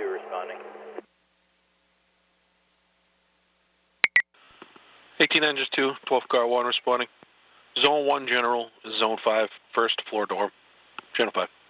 2 responding. 18 engines 2, 12 car 1 responding. Zone 1 general, Zone 5, first floor door. Channel 5.